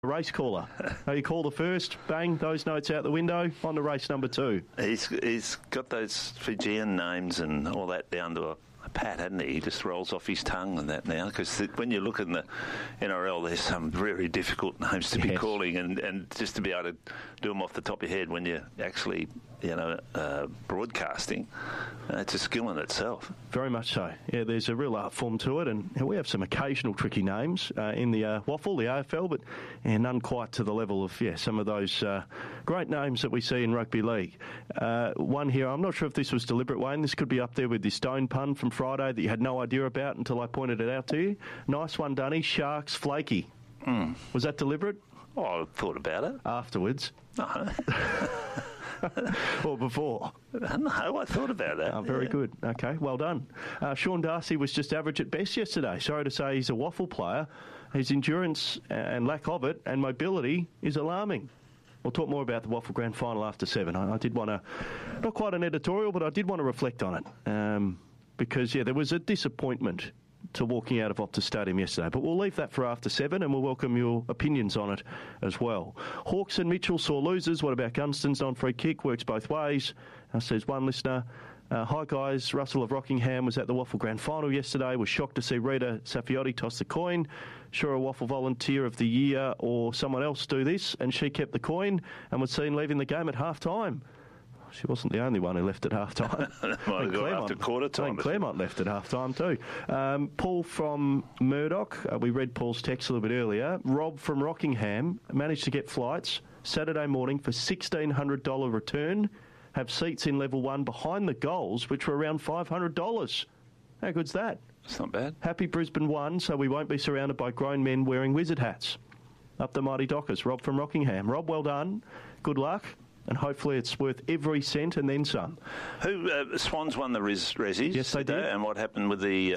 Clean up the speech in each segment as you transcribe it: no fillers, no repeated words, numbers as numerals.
race caller. You call the first, bang, those notes out the window, on to race number 2. He's got those Fijian names and all that down to a pat, hasn't he? He just rolls off his tongue and that now, because when you look in the NRL, there's some very difficult names to be calling, and just to be able to do them off the top of your head when you're actually, broadcasting, it's a skill in itself. Very much so. Yeah, there's a real art form to it, and we have some occasional tricky names in the WAFL, the AFL, but none quite to the level of some of those great names that we see in rugby league. One here, I'm not sure if this was deliberate, Wayne. This could be up there with the stone pun from Friday that you had no idea about until I pointed it out to you. Nice one, Dunny. Sharks flaky. Was that deliberate? Oh, I thought about it. Afterwards? No. Or before? No, I thought about that. Oh, very good. Okay, well done. Sean Darcy was just average at best yesterday. Sorry to say he's a WAFL player. His endurance and lack of it and mobility is alarming. We'll talk more about the WAFL Grand Final after 7. I did want to, not quite an editorial, but I did want to reflect on it. Because, there was a disappointment to walking out of Optus Stadium yesterday. But we'll leave that for after 7, and we'll welcome your opinions on it as well. Hawks and Mitchell saw losers. What about Gunston's non-free kick? Works both ways, says one listener. Hi guys, Russell of Rockingham was at the WAFL Grand Final yesterday. Was shocked to see Rita Safiotti toss the coin. Sure, a WAFL Volunteer of the Year or someone else do this, and she kept the coin and was seen leaving the game at half-time. She wasn't the only one who left at half-time. After quarter time. I think Claremont left at half-time too. Paul from Murdoch, we read Paul's text a little bit earlier. Rob from Rockingham managed to get flights Saturday morning for $1,600 return, have seats in level 1 behind the goals, which were around $500. How good's that? That's not bad. Happy Brisbane won, so we won't be surrounded by grown men wearing wizard hats. Up the mighty Dockers. Rob from Rockingham. Rob, well done. Good luck. And hopefully it's worth every cent and then some. Swans won the Rezzies. Yes, they did. And what happened with the...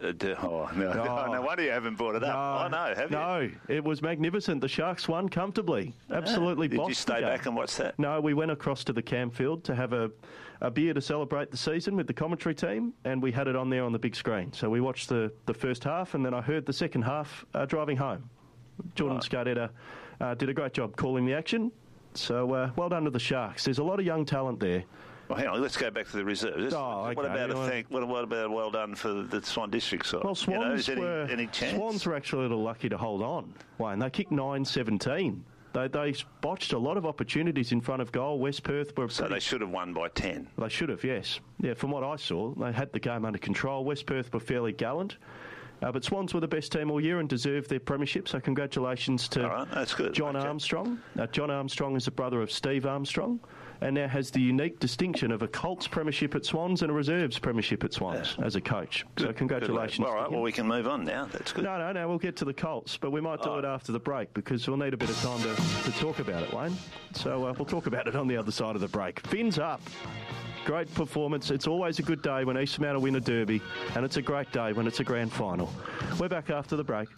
no wonder you haven't brought it up. Have you? No, it was magnificent. The Sharks won comfortably. Absolutely bossed. Did you stay back and watch that? No, we went across to the Camfield to have a beer to celebrate the season with the commentary team, and we had it on there on the big screen. So we watched the first half, and then I heard the second half driving home. Jordan Scardetta did a great job calling the action. So, well done to the Sharks. There's a lot of young talent there. Well, hang on, let's go back to the reserves. Okay. What about well done for the Swan District side? Well, Swans any chance? Swans were actually a little lucky to hold on, Wayne. They kicked 9-17. They botched a lot of opportunities in front of goal. West Perth were... So they should have won by 10? They should have, yes. Yeah, from what I saw, they had the game under control. West Perth were fairly gallant. But Swans were the best team all year and deserved their premiership, so congratulations to that's good. John Armstrong. John Armstrong is the brother of Steve Armstrong, and now has the unique distinction of a Colts premiership at Swans and a Reserves premiership at Swans as a coach. Good. So congratulations. All right, well, we can move on now. That's good. No, we'll get to the Colts, but we might do it after the break because we'll need a bit of time to talk about it, Wayne. So we'll talk about it on the other side of the break. Fins up. Great performance. It's always a good day when East Mount win a derby, and it's a great day when it's a grand final. We're back after the break.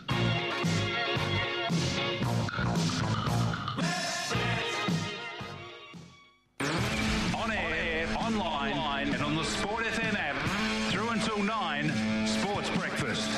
On air, online, and on the Sport FM app, through until 9, Sports Breakfast.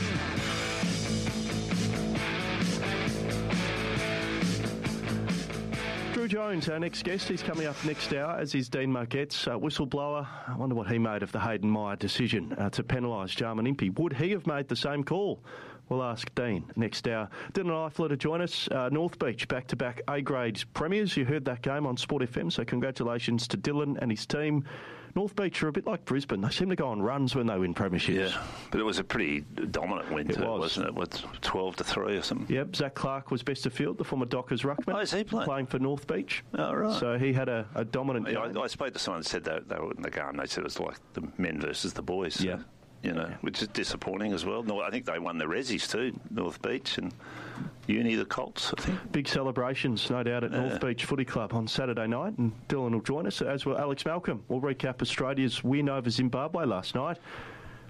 Drew Jones, our next guest, he's coming up next hour, as is Dean Margetts, whistleblower. I wonder what he made of the Hayden Meyer decision to penalise Jarman Impey. Would he have made the same call? We'll ask Dean next hour. Dylan Eifler to join us. North Beach, back-to-back A-grade premiers. You heard that game on Sport FM, so congratulations to Dylan and his team. North Beach are a bit like Brisbane. They seem to go on runs when they win premierships. Yeah, but it was a pretty dominant win too, wasn't it? With 12-3 or something. Yep, Zach Clark was best of field, the former Dockers ruckman. Oh, is he playing for North Beach? Oh, right. So he had a dominant game. I spoke to someone that said they were in the game. They said it was like the men versus the boys. So. Yeah. Which is disappointing as well. No, I think they won the Rezzies too, North Beach and Uni, the Colts, I think. Big celebrations, no doubt, at North Beach Footy Club on Saturday night, and Dylan will join us, as will Alex Malcolm. We'll recap Australia's win over Zimbabwe last night.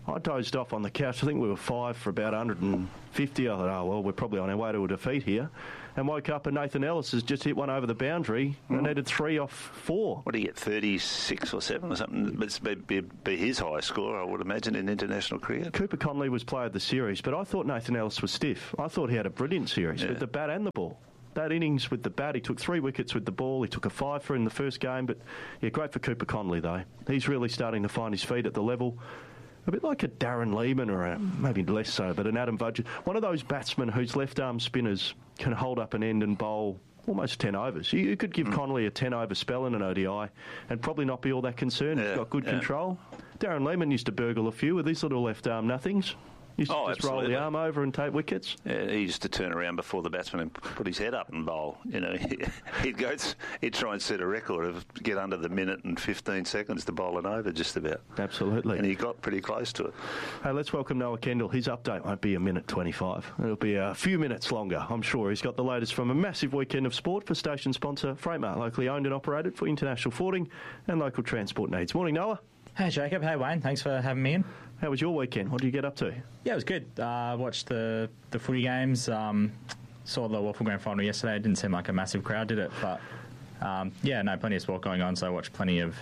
I dozed off on the couch. I think we were 5 for about 150. I thought, oh, well, we're probably on our way to a defeat here. And woke up and Nathan Ellis has just hit one over the boundary and needed 3 off 4. What did he get, 36 or 7 or something? It's be his highest score, I would imagine, in international cricket. Cooper Conley was player of the series, but I thought Nathan Ellis was stiff. I thought he had a brilliant series with the bat and the ball. That innings with the bat, he took 3 wickets with the ball. He took a 5-for in the first game. But, yeah, great for Cooper Conley, though. He's really starting to find his feet at the level. A bit like a Darren Lehman or maybe less so, but an Adam Budget. One of those batsmen whose left-arm spinners can hold up an end and bowl almost 10 overs. You could give Conley a 10-over spell in an ODI and probably not be all that concerned. He's got good control. Darren Lehman used to burgle a few with his little left-arm nothings. Used to just roll the arm over and take wickets. Yeah, he used to turn around before the batsman and put his head up and bowl. You know, he'd try and set a record of get under the minute and 15 seconds to bowl an over just about. Absolutely. And he got pretty close to it. Hey, let's welcome Noah Kendall. His update won't be a minute 25. It'll be a few minutes longer, I'm sure. He's got the latest from a massive weekend of sport for station sponsor Freightmart, locally owned and operated for international forwarding and local transport needs. Morning, Noah. Hey, Jacob. Hey, Wayne. Thanks for having me in. How was your weekend? What did you get up to? Yeah, it was good. Watched the footy games. Saw the Waffle Grand Final yesterday. It didn't seem like a massive crowd, did it? But, plenty of sport going on, so I watched plenty of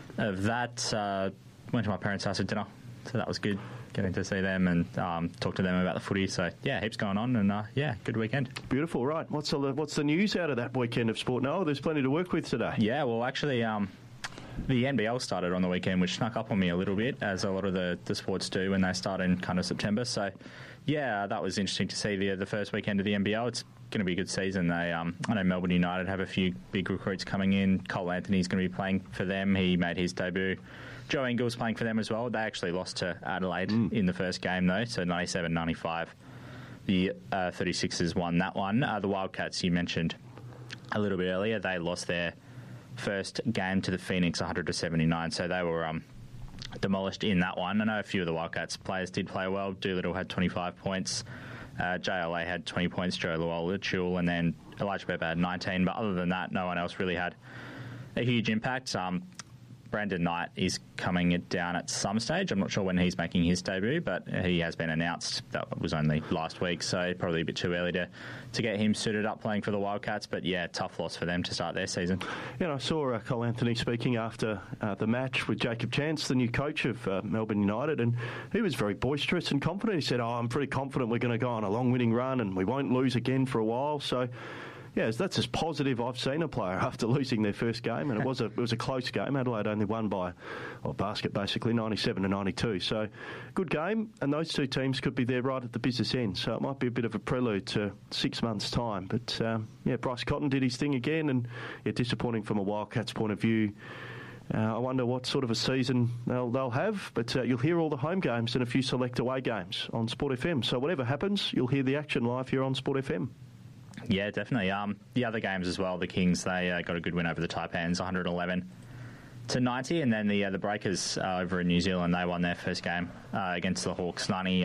that. Went to my parents' house for dinner, so that was good, getting to see them and talk to them about the footy. So, yeah, heaps going on, and, good weekend. Beautiful, right. What's the news out of that weekend of sport? No, there's plenty to work with today. Yeah, well, actually... the NBL started on the weekend, which snuck up on me a little bit, as a lot of the sports do when they start in kind of September. So, yeah, that was interesting to see the first weekend of the NBL. It's going to be a good season. They, I know Melbourne United have a few big recruits coming in. Cole Anthony's going to be playing for them. He made his debut. Joe Ingles playing for them as well. They actually lost to Adelaide in the first game, though, so 97-95. The 36ers won that one. The Wildcats, you mentioned a little bit earlier, they lost their first game to the Phoenix 100-79, so they were demolished in that one. I know a few of the Wildcats players did play well. Doolittle had 25 points, JLA had 20 points, Joe Luol-Lichul, and then Elijah Pepper had 19, but other than that, no one else really had a huge impact. Brandon Knight is coming down at some stage. I'm not sure when he's making his debut, but he has been announced. That was only last week, so probably a bit too early to get him suited up playing for the Wildcats. But, yeah, tough loss for them to start their season. Yeah, I saw Cole Anthony speaking after the match with Jacob Chance, the new coach of Melbourne United, and he was very boisterous and confident. He said, I'm pretty confident we're going to go on a long winning run and we won't lose again for a while. So... yeah, that's as positive I've seen a player after losing their first game, and it was a close game. Adelaide only won by basket, basically, 97-92. So, good game, and those two teams could be there right at the business end. So it might be a bit of a prelude to 6 months' time. But, Bryce Cotton did his thing again, and disappointing from a Wildcats point of view. I wonder what sort of a season they'll have, but you'll hear all the home games and a few select away games on Sport FM. So whatever happens, you'll hear the action live here on Sport FM. Yeah, definitely. The other games as well, the Kings, they got a good win over the Taipans, 111-90, and then the Breakers over in New Zealand, they won their first game against the Hawks,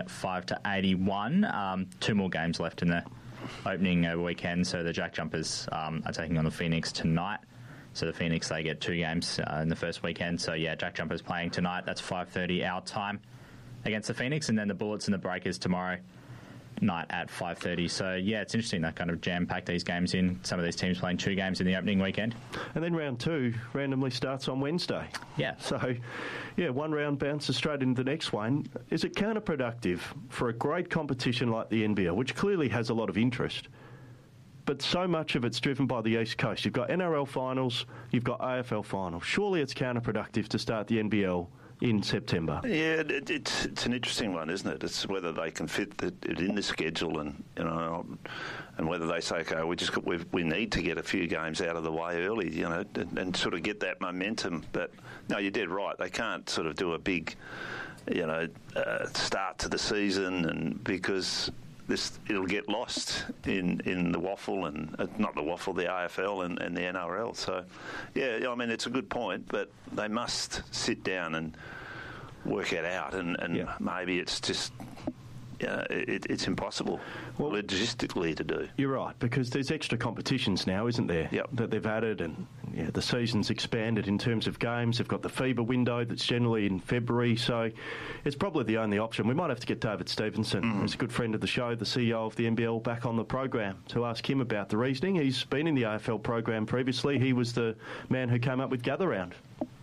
95-81. 2 more games left in the opening weekend, so the Jack Jumpers are taking on the Phoenix tonight. So the Phoenix, they get 2 games in the first weekend. So, yeah, Jack Jumpers playing tonight. That's 5:30 our time against the Phoenix, and then the Bullets and the Breakers tomorrow night at 5:30. So, yeah, it's interesting they kind of jam-pack these games in. Some of these teams playing 2 games in the opening weekend. And then round 2 randomly starts on Wednesday. Yeah. So, yeah, one round bounces straight into the next one. Is it counterproductive for a great competition like the NBL, which clearly has a lot of interest, but so much of it's driven by the East Coast? You've got NRL finals, you've got AFL finals. Surely it's counterproductive to start the NBL in September. Yeah, it's an interesting one, isn't it? It's whether they can fit it in the schedule, and and whether they say, okay, we need to get a few games out of the way early, and sort of get that momentum. But no, you're dead right. They can't sort of do a big, start to the season, and because it'll get lost in the waffle, and not the waffle, the AFL and the NRL. So, yeah, I mean, it's a good point, but they must sit down and work it out, and maybe it's just, it's impossible logistically to do. You're right, because there's extra competitions now, isn't there? Yep. That they've added, and the season's expanded in terms of games. They've got the FIBA window that's generally in February, so it's probably the only option. We might have to get David Stevenson, who's a good friend of the show, the CEO of the NBL, back on the program to ask him about the reasoning. He's been in the AFL program previously. He was the man who came up with Gather Round.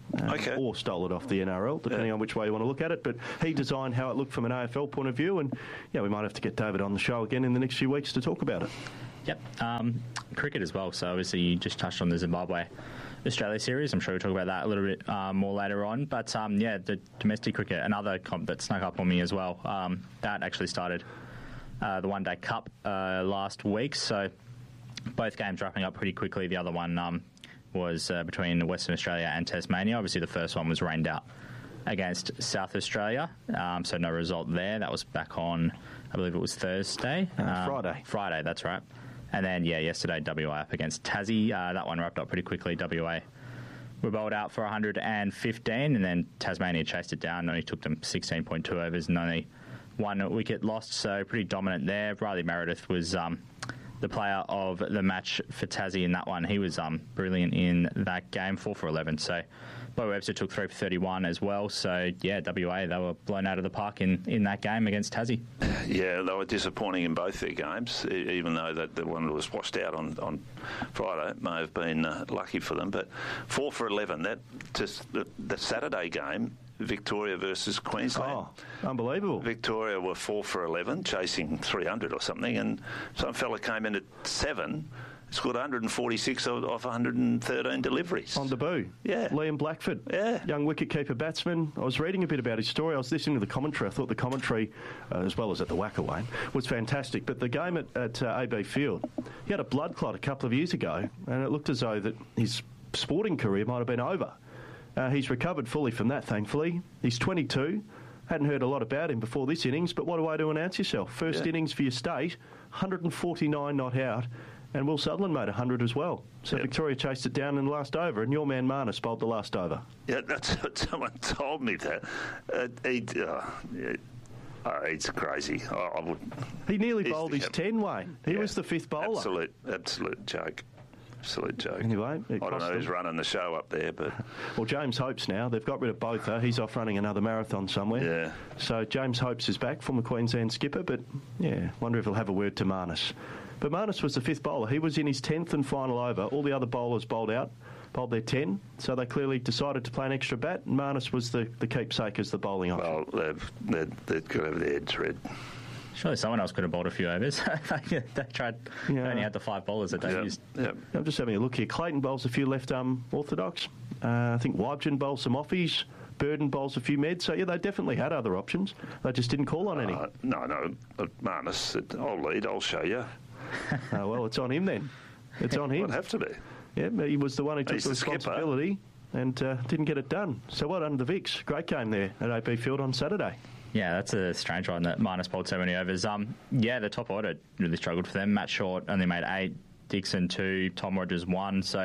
Or stole it off the NRL, depending on which way you want to look at it. But he designed how it looked from an AFL point of view, and we might have to get David on the show again in the next few weeks to talk about it. Yep. Cricket as well. So obviously you just touched on the Zimbabwe Australia series. I'm sure we'll talk about that a little bit more later on. But the domestic cricket, another comp that snuck up on me as well. That actually started the One Day Cup last week. So both games wrapping up pretty quickly. The other one was between Western Australia and Tasmania. Obviously, the first one was rained out against South Australia, so no result there. That was back on, I believe it was Thursday. Friday, that's right. And then, yesterday, WA up against Tassie. That one wrapped up pretty quickly. WA were bowled out for 115, and then Tasmania chased it down. Only took them 16.2 overs and only 1 wicket lost, so pretty dominant there. Riley Meredith was the player of the match for Tassie in that one. He was brilliant in that game, 4 for 11. So Bo Webster took 3 for 31 as well. So, WA, they were blown out of the park in that game against Tassie. Yeah, they were disappointing in both their games, even though that the one that was washed out on Friday may have been lucky for them. But 4 for 11, the Saturday game, Victoria versus Queensland. Oh, unbelievable. Victoria were 4 for 11, chasing 300 or something, and some fella came in at 7, scored 146 off 113 deliveries. On debut. Yeah. Liam Blackford. Yeah. Young wicketkeeper batsman. I was reading a bit about his story. I was listening to the commentary. I thought the commentary, as well as at the WACA, Wayne, was fantastic. But the game at AB Field, he had a blood clot a couple of years ago, and it looked as though that his sporting career might have been over. He's recovered fully from that, thankfully. He's 22. Hadn't heard a lot about him before this innings, but what a way to announce yourself. First innings for your state, 149 not out, and Will Sutherland made 100 as well. So Victoria chased it down in the last over, and your man Marnus bowled the last over. Yeah, that's what someone told me that. He's crazy. He nearly bowled his 10, Wayne. He was the fifth bowler. Absolute joke. Absolute joke. Anyway, I don't know who's running the show up there, but... Well, James Hopes now. They've got rid of Botha. He's off running another marathon somewhere. Yeah. So James Hopes is back, former Queensland skipper, but, wonder if he'll have a word to Marnus. But Marnus was the fifth bowler. He was in his 10th and final over. All the other bowlers bowled their 10, so they clearly decided to play an extra bat, and Marnus was the keepsake as the bowling option. Well, they've got to have their heads red. Surely someone else could have bowled a few overs. They tried. They only had the 5 bowlers that they used. Yep. I'm just having a look here. Clayton bowls a few left orthodox. I think Wybgen bowls some offies. Burden bowls a few meds. So, they definitely had other options. They just didn't call on any. No. Marnus said, I'll lead, I'll show you. Well, it's on him then. It's on him. It would have to be. Yeah, he was the one who took the responsibility and didn't get it done. So well done to the Vicks. Great game there at AP Field on Saturday. Yeah, that's a strange one that Marnus bowled so many overs. The top order really struggled for them. Matt Short only made 8, Dixon 2, Tom Rogers 1. So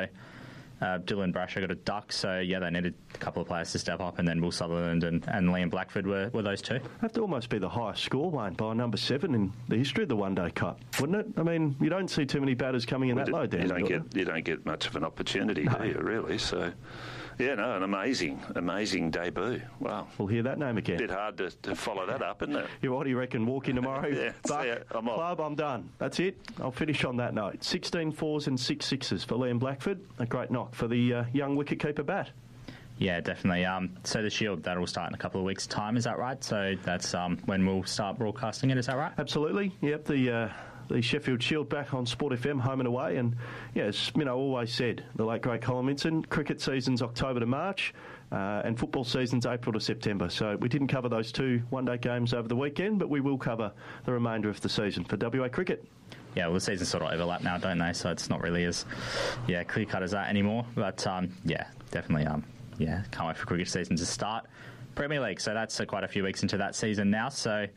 Dylan Brasher got a duck. So they needed a couple of players to step up, and then Will Sutherland and Liam Blackford were those two. Have to almost be the highest score, Wayne, by number 7 in the history of the One Day Cup, wouldn't it? I mean, you don't see too many batters coming in that low down. You don't get much of an opportunity, do you? Really? So. Yeah, an amazing debut. Wow. We'll hear that name again. A bit hard to follow that up, isn't it? What do you reckon? Walk in tomorrow? I'm off. Club, I'm done. That's it. I'll finish on that note. 16 4s and 6 6s for Liam Blackford. A great knock for the young wicketkeeper bat. Yeah, definitely. So the Shield, that'll start in a couple of weeks' time, is that right? So that's when we'll start broadcasting it, is that right? Absolutely. Yep, the Sheffield Shield back on Sport FM, home and away. And, as always said, the late, great Colin Minson, cricket season's October to March and football season's April to September. So we didn't cover those 2 one-day games over the weekend, but we will cover the remainder of the season for WA cricket. Yeah, well, the seasons sort of overlap now, don't they? So it's not really as, clear-cut as that anymore. But, definitely, can't wait for cricket season to start. Premier League, so that's quite a few weeks into that season now. So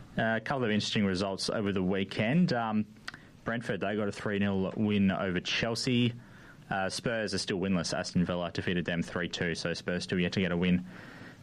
a couple of interesting results over the weekend. Brentford, they got a 3-0 win over Chelsea. Spurs are still winless. Aston Villa defeated them 3-2, so Spurs still yet to get a win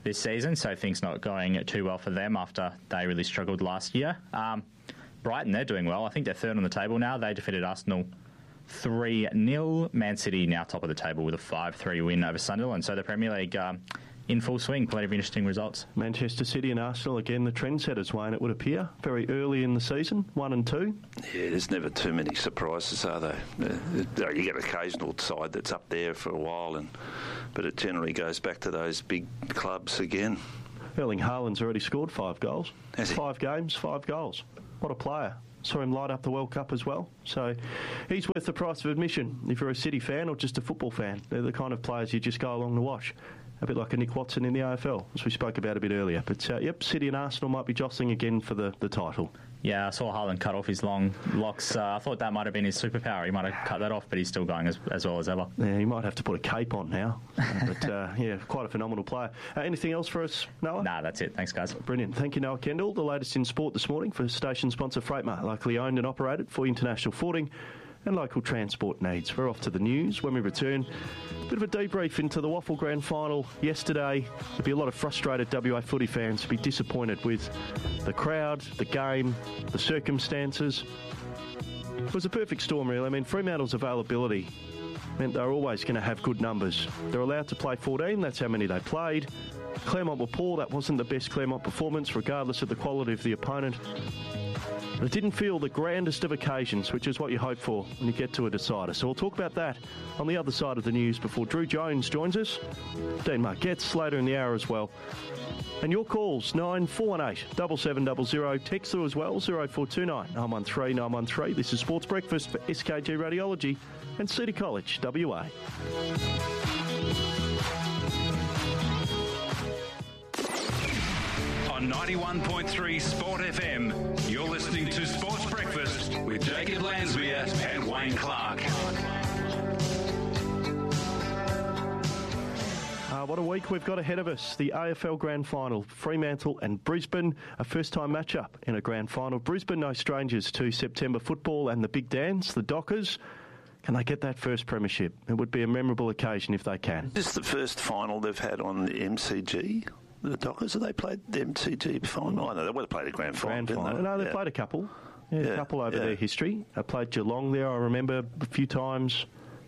this season, so things not going too well for them after they really struggled last year. Brighton, they're doing well. I think they're third on the table now. They defeated Arsenal 3-0. Man City now top of the table with a 5-3 win over Sunderland. So the Premier League in full swing. Plenty of interesting results. Manchester City and Arsenal, again, the trendsetters, Wayne, it would appear. Very early in the season, 1 and 2. Yeah, there's never too many surprises, are there? You get an occasional side that's up there for a while, but it generally goes back to those big clubs again. Erling Haaland's already scored 5 goals. Has he? 5 games, 5 goals. What a player. Saw him light up the World Cup as well. So he's worth the price of admission if you're a City fan or just a football fan. They're the kind of players you just go along to watch. A bit like a Nick Watson in the AFL, as we spoke about a bit earlier. But, yep, City and Arsenal might be jostling again for the title. Yeah, I saw Haaland cut off his long locks. I thought that might have been his superpower. He might have cut that off, but he's still going as well as ever. Yeah, he might have to put a cape on now. Yeah, quite a phenomenal player. Anything else for us, Noah? Nah, that's it. Thanks, guys. Brilliant. Thank you, Noah Kendall. The latest in sport this morning for station sponsor Freightmart, locally owned and operated for international forwarding and local transport needs. We're off to the news. When we return, a bit of a debrief into the Waffle Grand Final yesterday. There'll be a lot of frustrated WA footy fans to be disappointed with the crowd, the game, the circumstances. It was a perfect storm, really. I mean, Fremantle's availability meant they were always going to have good numbers. They're allowed to play 14, that's how many they played. Claremont were poor, that wasn't the best Claremont performance, regardless of the quality of the opponent. But it didn't feel the grandest of occasions, which is what you hope for when you get to a decider. So we'll talk about that on the other side of the news before Drew Jones joins us. Dean Marquette's later in the hour as well. And your calls, 9418 7700. Text through as well, 0429 913 913. This is Sports Breakfast for SKG Radiology and City College, WA. On 91.3 Sport FM, you're listening to Sports Breakfast with Jacob Lansmere and Wayne Clark. What a week we've got ahead of us. The AFL Grand Final, Fremantle and Brisbane, a first-time matchup in a Grand Final. Brisbane no strangers to September football and the big dance, the Dockers. Can they get that first premiership? It would be a memorable occasion if they can. Is this the first final they've had on the MCG? The Dockers, have they played the MCG final? I know they would have played a grand final, didn't they? No, they've played a couple. A couple over their history. I played Geelong there, I remember, a few times.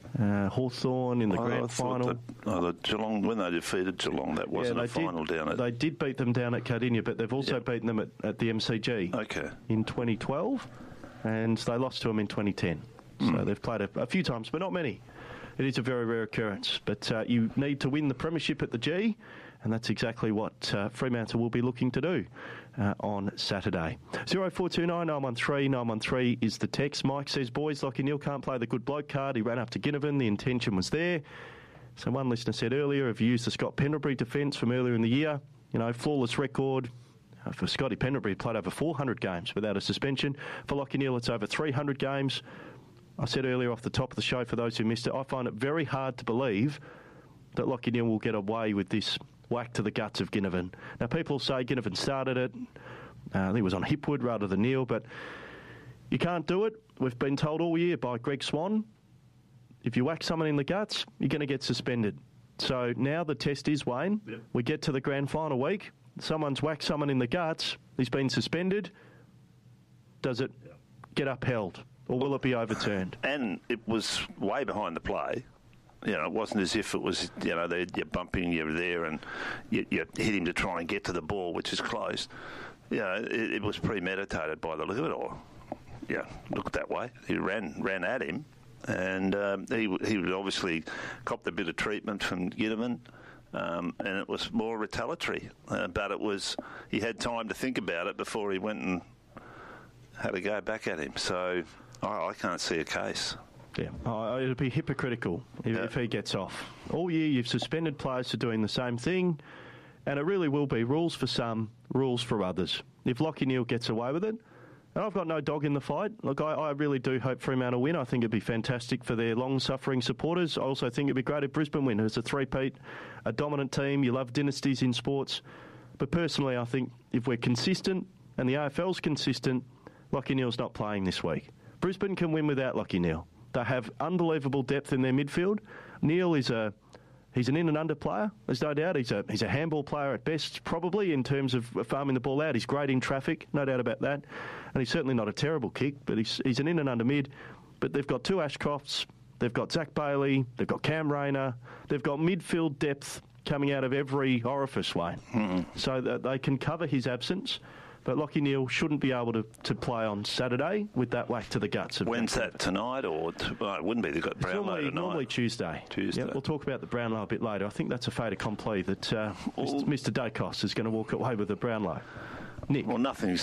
Hawthorn in the grand final. Geelong, when they defeated Geelong, that wasn't a final down at... They did beat them down at Cardinia, but they've also beaten them at the MCG in 2012, and they lost to them in 2010. So they've played a few times, but not many. It is a very rare occurrence, but you need to win the premiership at the G, and that's exactly what Fremantle will be looking to do on Saturday. 0429 913 913 is the text. Mike says, boys, Lachie Neale can't play the good bloke card. He ran up to Ginnivan. The intention was there. So one listener said earlier, if you used the Scott Pendlebury defence from earlier in the year, flawless record. For Scotty Pendlebury, he played over 400 games without a suspension. For Lachie Neale, it's over 300 games. I said earlier off the top of the show, for those who missed it, I find it very hard to believe that Lachie Neale will get away with this whack to the guts of Ginnivan. Now, people say Ginnivan started it. I think it was on Hipwood rather than Neale, but you can't do it. We've been told all year by Greg Swan, if you whack someone in the guts, you're going to get suspended. So now the test is, Wayne, we get to the grand final week, someone's whacked someone in the guts, he's been suspended. Does it get upheld, or will it be overturned? And it was way behind the play. It wasn't as if it was, you're bumping, you're there, and you hit him to try and get to the ball, which is close. It was premeditated by the look of it all. Yeah, looked that way. He ran at him, and he would obviously copped a bit of treatment from Ginnivan, and it was more retaliatory. But he had time to think about it before he went and had to go back at him. So I can't see a case. Yeah, it'd be hypocritical if he gets off. All year you've suspended players for doing the same thing, and it really will be rules for some, rules for others. If Lachie Neale gets away with it, and I've got no dog in the fight. Look, I really do hope Fremantle win. I think it'd be fantastic for their long-suffering supporters. I also think it'd be great if Brisbane win. It's a three-peat, a dominant team. You love dynasties in sports. But personally, I think if we're consistent, and the AFL's consistent, Lachie Neale's not playing this week. Brisbane can win without Lachie Neale. They have unbelievable depth in their midfield. Neale is a He's an in and under player, there's no doubt. He's a handball player at best, probably, in terms of farming the ball out. He's great in traffic, no doubt about that. And he's certainly not a terrible kick, but he's an in and under mid. But they've got 2 Ashcrofts, they've got Zach Bailey, they've got Cam Rayner, they've got midfield depth coming out of every orifice, Wayne. So that they can cover his absence. But Lachie Neale shouldn't be able to play on Saturday with that whack to the guts. When's that, tonight? Or it wouldn't be. They've got Brownlow tonight. Normally Tuesday. Yep, we'll talk about the Brownlow a bit later. I think that's a fait accompli that Mr. Dacos is going to walk away with the Brownlow. Nick? Well, nothing's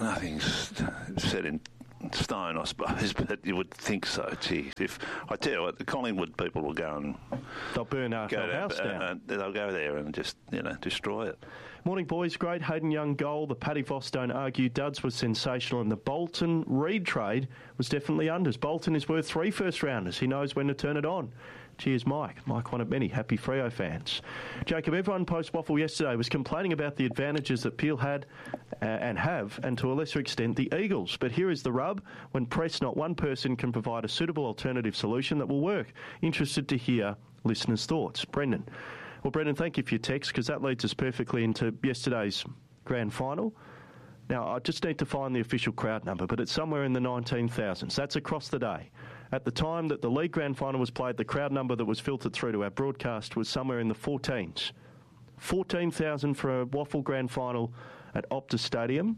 set in stone, I suppose, but you would think so. Gee, if I tell you what, the Collingwood people will go and they'll burn our house down. They'll go there and just destroy it. Morning, boys. Great Hayden Young goal. The Paddy Voss don't argue. Duds was sensational, and the Bolton Reid trade was definitely unders. Bolton is worth 3 first-rounders. He knows when to turn it on. Cheers, Mike. Mike, one of many. Happy Freo fans. Jacob, everyone post-Waffle yesterday was complaining about the advantages that Peel had and have, and to a lesser extent, the Eagles. But here is the rub. When pressed, not one person can provide a suitable alternative solution that will work. Interested to hear listeners' thoughts. Brendan. Well, Brendan, thank you for your text, because that leads us perfectly into yesterday's grand final. Now, I just need to find the official crowd number, but it's somewhere in the 19,000s. That's across the day. At the time that the league grand final was played, the crowd number that was filtered through to our broadcast was somewhere in the 14s. 14,000 for a Waffle grand final at Optus Stadium.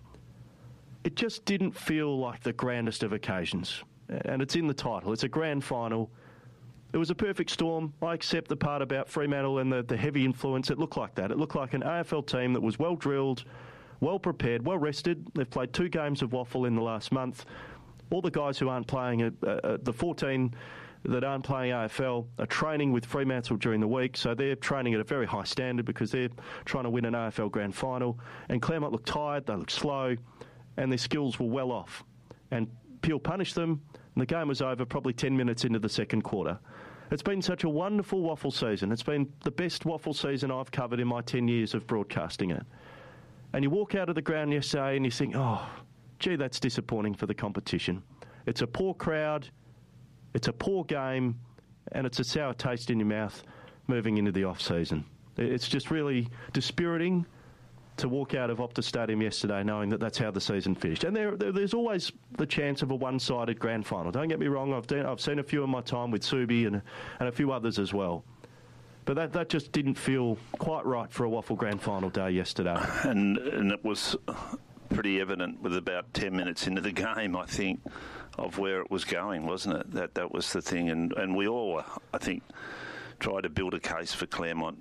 It just didn't feel like the grandest of occasions. And it's in the title. It's a grand final. It was a perfect storm. I accept the part about Fremantle and the heavy influence. It looked like that. It looked like an AFL team that was well drilled, well prepared, well rested. They've played 2 games of Waffle in the last month. All the guys who aren't playing, the 14 that aren't playing AFL, are training with Fremantle during the week. So they're training at a very high standard because they're trying to win an AFL grand final. And Claremont looked tired, they looked slow, and their skills were well off. And Peel punished them, and the game was over probably 10 minutes into the second quarter. It's been such a wonderful Waffle season. It's been the best Waffle season I've covered in my 10 years of broadcasting it. And you walk out of the ground yesterday and you think, oh, gee, that's disappointing for the competition. It's a poor crowd, it's a poor game, and it's a sour taste in your mouth moving into the off-season. It's just really dispiriting to walk out of Optus Stadium yesterday knowing that that's how the season finished. And there's always the chance of a one-sided grand final. Don't get me wrong, I've seen a few in my time with Subi and a few others as well. But that just didn't feel quite right for a Waffle grand final day yesterday. And it was pretty evident with about 10 minutes into the game, I think, of where it was going, wasn't it? That was the thing. And we all, I think, tried to build a case for Claremont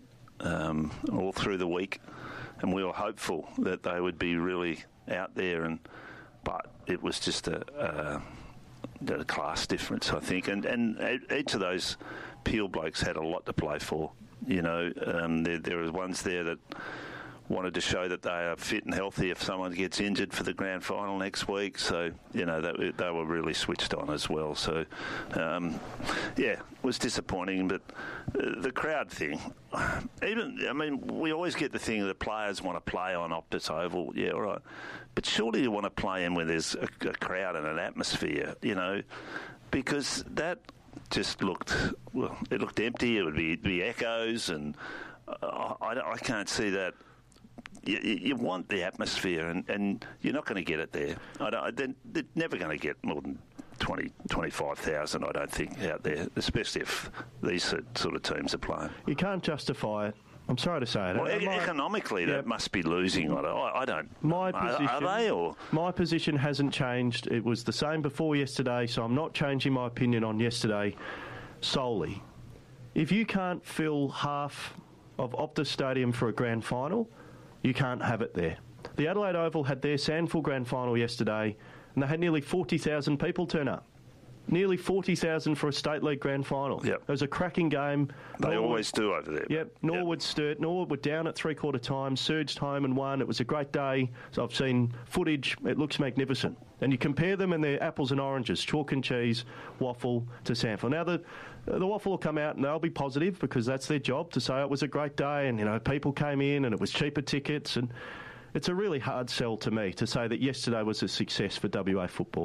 all through the week. And we were hopeful that they would be really out there, but it was just a class difference, I think. And each of those Peel blokes had a lot to play for. You know, there are ones there that wanted to show that they are fit and healthy if someone gets injured for the grand final next week. So, you know, they were really switched on as well. So, it was disappointing. But the crowd thing, we always get the thing that the players want to play on Optus Oval. Yeah, all right. But surely you want to play in where there's a crowd and an atmosphere, you know, because that just looked empty. It would be echoes, and I can't see that. You want the atmosphere, and you're not going to get it there. They're never going to get more than 25,000, I don't think, out there, especially if these sort of teams are playing. You can't justify it. I'm sorry to say it. Well, economically, that must be losing. I don't. My position, are they? Or? My position hasn't changed. It was the same before yesterday, so I'm not changing my opinion on yesterday solely. If you can't fill half of Optus Stadium for a grand final, you can't have it there. The Adelaide Oval had their Sandful grand final yesterday, and they had nearly 40,000 people turn up. Nearly 40,000 for a State League grand final. Yep. It was a cracking game. They always do over there. Yep. Norwood stirred. Norwood were down at three-quarter time, surged home and won. It was a great day. So I've seen footage. It looks magnificent. And you compare them and they're apples and oranges, chalk and cheese, Waffle to Sandful. Now, the Waffle will come out and they'll be positive because that's their job to say it was a great day and, you know, people came in and it was cheaper tickets. And it's a really hard sell to me to say that yesterday was a success for WA football.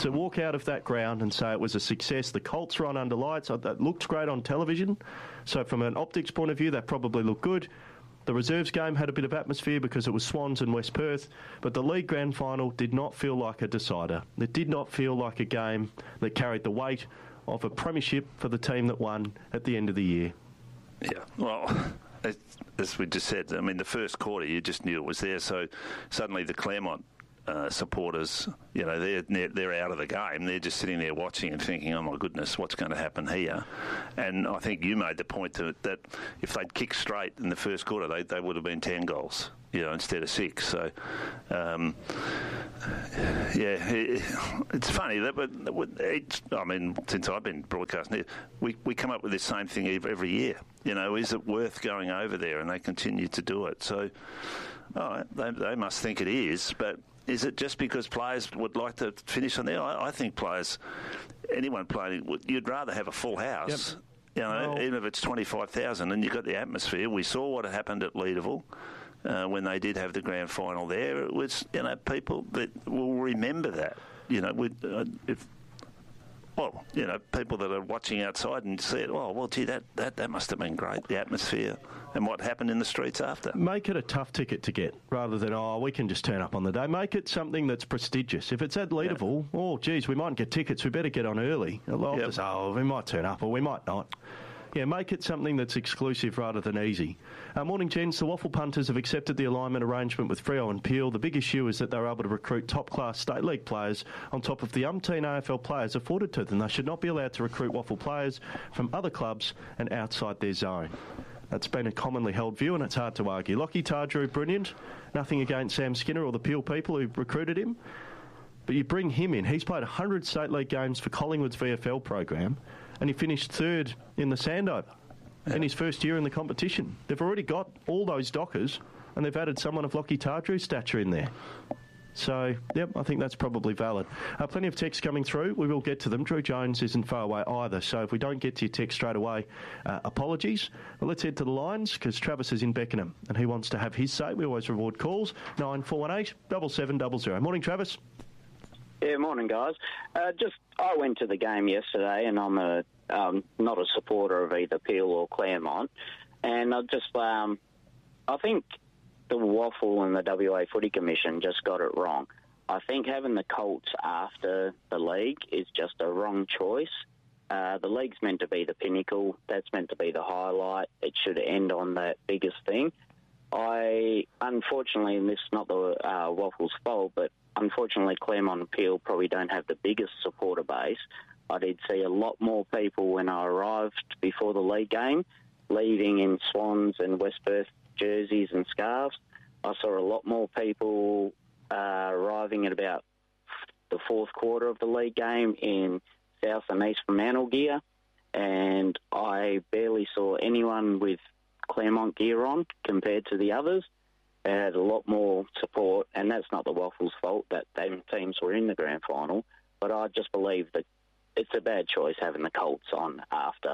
To walk out of that ground and say it was a success, the Colts were on under lights, that looked great on television. So from an optics point of view, that probably looked good. The reserves game had a bit of atmosphere because it was Swans and West Perth, but the league grand final did not feel like a decider. It did not feel like a game that carried the weight of a premiership for the team that won at the end of the year. Yeah, well, as we just said, I mean, the first quarter, you just knew it was there, so suddenly the Claremont supporters, you know, they're out of the game. They're just sitting there watching and thinking, oh my goodness, what's going to happen here? And I think you made the point that if they'd kicked straight in the first quarter, they would have been 10 goals, you know, instead of 6. So, it's funny that, I mean, since I've been broadcasting, we come up with the same thing every year. You know, is it worth going over there? And they continue to do it. So, they must think it is, but is it just because players would like to finish on there? I think players, anyone playing, you'd rather have a full house, you know, even if it's 25,000 and you've got the atmosphere. We saw what happened at Leederville when they did have the grand final there. It was, you know, people that will remember that, you know, people that are watching outside and said, oh, well, gee, that must have been great, the atmosphere and what happened in the streets after. Make it a tough ticket to get rather than, we can just turn up on the day. Make it something that's prestigious. If it's at Leederville, geez, we might get tickets, we better get on early. We might turn up or we might not. Yeah, make it something that's exclusive rather than easy. Morning, gents. The Waffle Punters have accepted the alignment arrangement with Freo and Peel. The big issue is that they're able to recruit top-class State League players on top of the umpteen AFL players afforded to them. They should not be allowed to recruit Waffle players from other clubs and outside their zone. That's been a commonly held view, and it's hard to argue. Lockie Tardrew, brilliant. Nothing against Sam Skinner or the Peel people who recruited him. But you bring him in. He's played 100 State League games for Collingwood's VFL program, and he finished third in the Sandover in his first year in the competition. They've already got all those dockers, and they've added someone of Lockie Tardrew's stature in there. So, I think that's probably valid. Plenty of texts coming through. We will get to them. Drew Jones isn't far away either, so if we don't get to your text straight away, apologies. Well, let's head to the lines, because Travis is in Beckenham, and he wants to have his say. We always reward calls. 9418 7700. Morning, Travis. Yeah, morning, guys. I went to the game yesterday, and I'm not a supporter of either Peel or Claremont, and I think the Waffle and the WA Footy Commission just got it wrong. I think having the Colts after the league is just a wrong choice. The league's meant to be the pinnacle. That's meant to be the highlight. It should end on that biggest thing. Unfortunately, and this is not the Waffle's fault, but unfortunately Claremont and Peel probably don't have the biggest supporter base. I did see a lot more people when I arrived before the league game, leaving in Swans and West Perth jerseys and scarves. I saw a lot more people arriving at about the fourth quarter of the league game in South and East Fremantle gear, and I barely saw anyone with Claremont gear on compared to the others. They had a lot more support, and that's not the Waffles' fault that them teams were in the grand final, but I just believe that it's a bad choice having the Colts on after.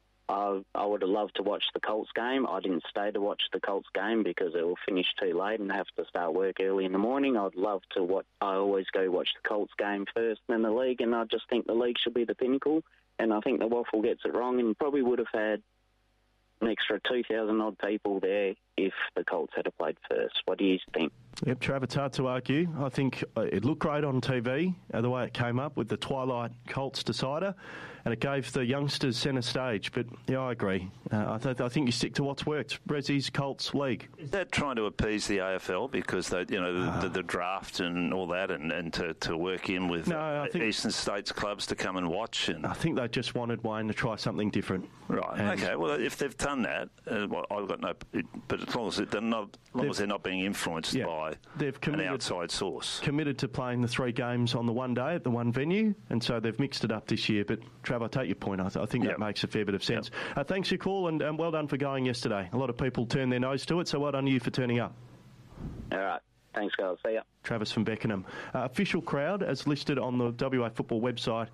I would have loved to watch the Colts game. I didn't stay to watch the Colts game because it will finish too late and have to start work early in the morning. I'd love to watch. I always go watch the Colts game first, then the league, and I just think the league should be the pinnacle. And I think the Waffle gets it wrong, and probably would have had an extra 2,000 odd people there if the Colts had played first. What do you think? Yep, Trav, it's hard to argue. I think it looked great on TV, the way it came up with the Twilight Colts decider, and it gave the youngsters centre stage. But, yeah, I agree. I think you stick to what's worked. Rezzy's Colts League. Is that trying to appease the AFL because they, the draft and all that, and to work in with Eastern States clubs to come and watch? And I think they just wanted Wayne to try something different. Right. Okay. Well, if they've done that, I've got no. But as long as they're not being influenced by an outside source. Committed to playing the 3 games on the one day at the one venue, and so they've mixed it up this year. But, Trav, I take your point. I think that makes a fair bit of sense. Yep. Thanks for your call, and well done for going yesterday. A lot of people turned their nose to it, so well done to you for turning up. All right. Thanks, guys. See ya. Travis from Beckenham. Official crowd, as listed on the WA Football website,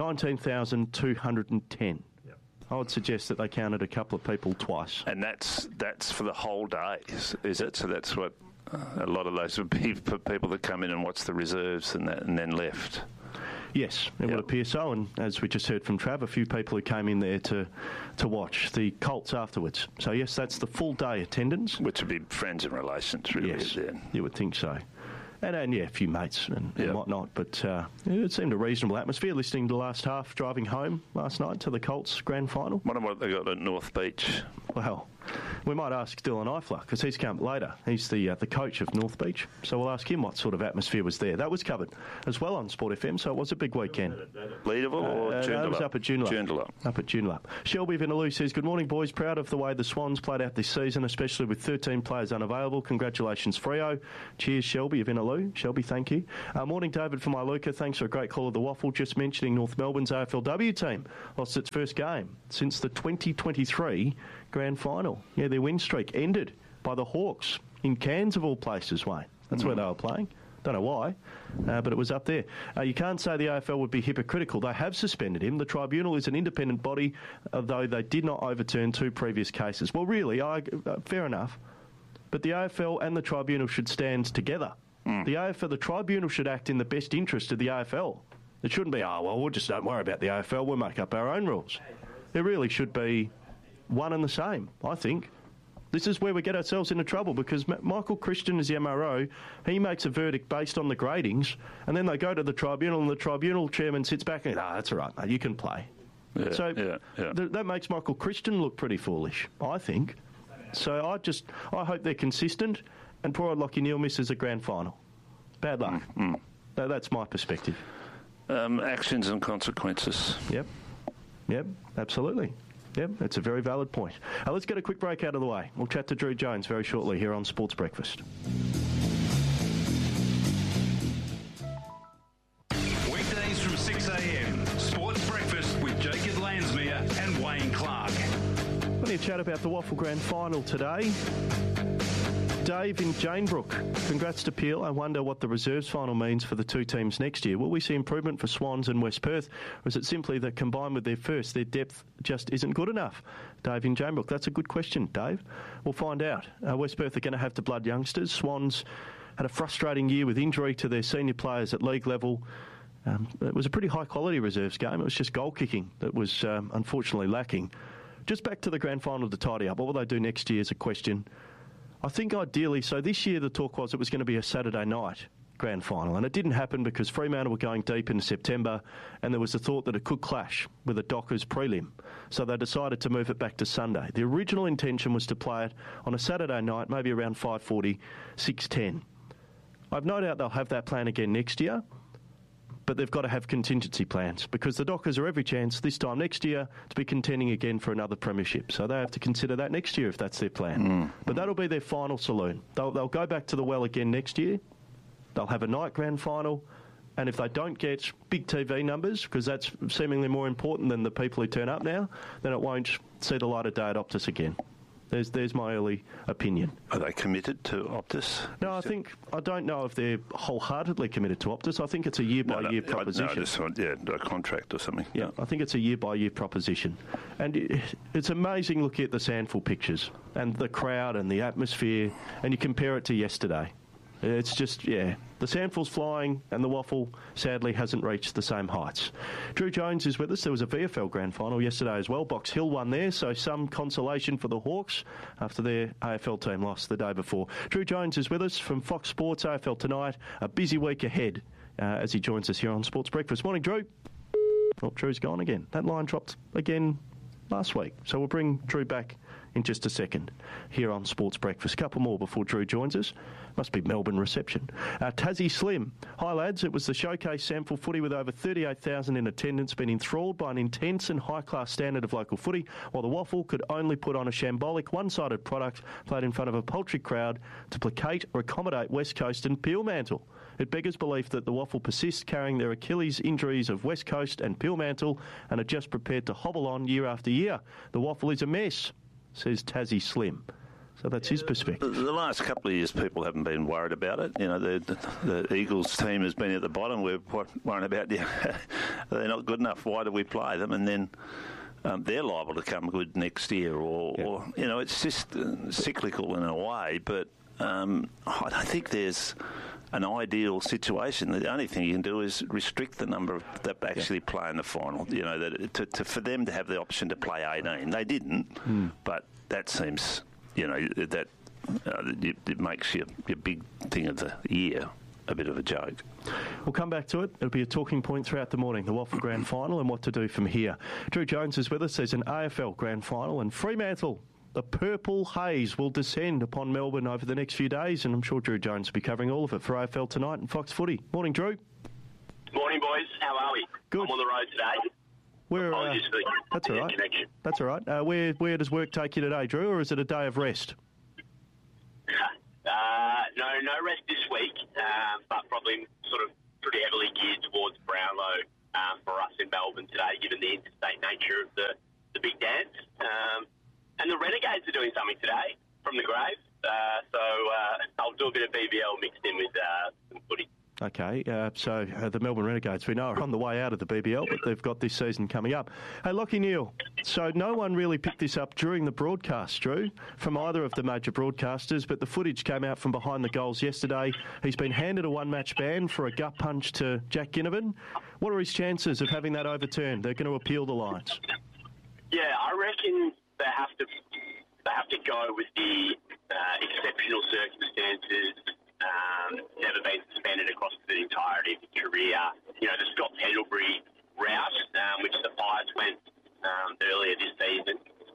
19,210. I would suggest that they counted a couple of people twice. And that's for the whole day, is it? So that's what a lot of those would be for people that come in and watch the reserves and then left. Yes, it would appear so, and as we just heard from Trav, a few people who came in there to watch the Colts afterwards. So yes, that's the full day attendance. Which would be friends and relations, really. Yes, then. you would think so. And yeah, a few mates and whatnot, but it seemed a reasonable atmosphere listening to the last half, driving home last night to the Colts grand final. Wonder what they got at North Beach. Well, we might ask Dylan Eifler, because he's come later. He's the coach of North Beach, so we'll ask him what sort of atmosphere was there. That was covered as well on Sport FM, so it was a big weekend. Leaderville or Joondalup? No, it was up at Joondalup. Up at Joondalup. Shelby Vinaloo says, good morning, boys. Proud of the way the Swans played out this season, especially with 13 players unavailable. Congratulations, Freo. Cheers, Shelby Vinaloo. Shelby, thank you. Morning, David from Iluka. Thanks for a great call of the waffle. Just mentioning North Melbourne's AFLW team lost its first game since the 2023 grand final. Yeah, their win streak ended by the Hawks in Cairns, of all places, Wayne. That's where they were playing. Don't know why, but it was up there. You can't say the AFL would be hypocritical. They have suspended him. The tribunal is an independent body, though they did not overturn 2 previous cases. Well, really, fair enough. But the AFL and the tribunal should stand together. The tribunal should act in the best interest of the AFL. It shouldn't be, we'll just don't worry about the AFL, we'll make up our own rules. It really should be one and the same, I think. This is where we get ourselves into trouble, because Michael Christian is the MRO. He makes a verdict based on the gradings, and then they go to the tribunal, and the tribunal chairman sits back and that's all right, mate, you can play. That makes Michael Christian look pretty foolish, I think. So I hope they're consistent, and poor old Lachie Neale misses a grand final. Bad luck. That's my perspective. Actions and consequences. Yep, absolutely. Yep, that's a very valid point. Let's get a quick break out of the way. We'll chat to Drew Jones very shortly here on Sports Breakfast. Weekdays from 6 a.m. Sports Breakfast with Jacob Lansmere and Wayne Clark. Plenty of chat about the Waffle Grand Final today. Dave in Janebrook, congrats to Peel. I wonder what the reserves final means for the 2 teams next year. Will we see improvement for Swans and West Perth, or is it simply that combined with their first, their depth just isn't good enough? Dave in Janebrook, that's a good question, Dave. We'll find out. West Perth are going to have to blood youngsters. Swans had a frustrating year with injury to their senior players at league level. It was a pretty high-quality reserves game. It was just goal kicking that was unfortunately lacking. Just back to the grand final to tidy up. What will they do next year is a question. I think ideally, so this year the talk was it was going to be a Saturday night grand final, and it didn't happen because Fremantle were going deep into September, and there was the thought that it could clash with a Dockers prelim. So they decided to move it back to Sunday. The original intention was to play it on a Saturday night, maybe around 5:40, 6:10. I've no doubt they'll have that plan again next year, but they've got to have contingency plans because the Dockers are every chance this time next year to be contending again for another premiership. So they have to consider that next year if that's their plan. But that'll be their final saloon. They'll go back to the well again next year. They'll have a night grand final. And if they don't get big TV numbers, because that's seemingly more important than the people who turn up now, then it won't see the light of day at Optus again. There's my early opinion. Are they committed to Optus? No, I don't know if they're wholeheartedly committed to Optus. I think it's a year-by-year proposition. A contract or something. Yeah, I think it's a year-by-year proposition. And it's amazing looking at the Sandful pictures and the crowd and the atmosphere, and you compare it to yesterday. It's just, the Sandful's flying and the Waffle, sadly, hasn't reached the same heights. Drew Jones is with us. There was a VFL Grand Final yesterday as well. Box Hill won there, so some consolation for the Hawks after their AFL team lost the day before. Drew Jones is with us from Fox Sports AFL Tonight. A busy week ahead as he joins us here on Sports Breakfast. Morning, Drew. Oh, Drew's gone again. That line dropped again last week, so we'll bring Drew back in just a second here on Sports Breakfast. A couple more before Drew joins us. Must be Melbourne reception. Tassie Slim. Hi, lads. It was the showcase Sample footy with over 38,000 in attendance, been enthralled by an intense and high-class standard of local footy, while the Waffle could only put on a shambolic one-sided product played in front of a paltry crowd to placate or accommodate West Coast and Peelmantle. It beggars belief that the Waffle persist carrying their Achilles injuries of West Coast and Peelmantle and are just prepared to hobble on year after year. The Waffle is a mess, says Tassie Slim. So that's his perspective. The last couple of years, people haven't been worried about it. You know, the Eagles team has been at the bottom. We're worrying about, they're not good enough. Why do we play them? And then they're liable to come good next year. Or it's just cyclical in a way. But I don't think there's an ideal situation. The only thing you can do is restrict the number of that actually play in the final. You know, that for them to have the option to play 18, they didn't. But that seems, you know, that it makes your big thing of the year a bit of a joke. We'll come back to it. It'll be a talking point throughout the morning, the WAFL Grand Final and what to do from here. Drew Jones is with us. There's an AFL Grand Final and Fremantle. The purple haze will descend upon Melbourne over the next few days, and I'm sure Drew Jones will be covering all of it for AFL Tonight and Fox Footy. Morning, Drew. Morning, boys. How are we? Good. I'm on the road today. Apologies for the that's all right. connection. That's all right. Where does work take you today, Drew, or is it a day of rest? No rest this week, but probably sort of pretty heavily geared towards Brownlow for us in Melbourne today, given the interstate nature of the big dance. And the Renegades are doing something today from the grave, so I'll do a bit of BBL mixed in with some footy. Okay, so the Melbourne Renegades, we know, are on the way out of the BBL, but they've got this season coming up. Hey, Lachie Neale, so no one really picked this up during the broadcast, Drew, from either of the major broadcasters, but the footage came out from behind the goals yesterday. He's been handed a one-match ban for a gut punch to Jack Ginnivan. What are his chances of having that overturned? They're going to appeal the Lions. Yeah, I reckon they have to go with the exceptional circumstances. Never been suspended across the entirety of his career. You know, the Scott Pendlebury route, which the Pies went earlier this season.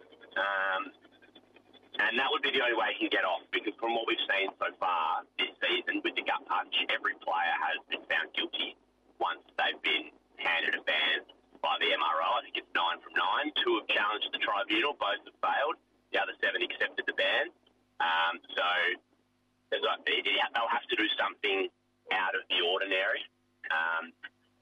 And that would be the only way he can get off, because from what we've seen so far this season with the gut punch, every player has been found guilty once they've been handed a ban by the MRO. I think it's 9 from 9. 2 have challenged the tribunal, both have failed. The other 7 accepted the ban. So they'll have to do something out of the ordinary. And,